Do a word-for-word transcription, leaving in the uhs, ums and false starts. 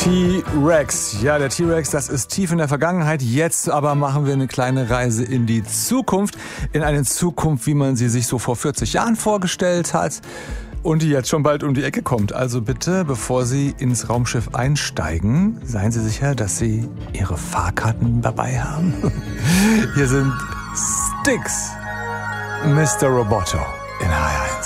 T-Rex. Ja, der T-Rex, das ist tief in der Vergangenheit. Jetzt aber machen wir eine kleine Reise in die Zukunft. In eine Zukunft, wie man sie sich so vor vierzig Jahren vorgestellt hat. Und die jetzt schon bald um die Ecke kommt. Also bitte, bevor Sie ins Raumschiff einsteigen, seien Sie sicher, dass Sie Ihre Fahrkarten dabei haben. Hier sind Styx, Mister Roboto in H R eins.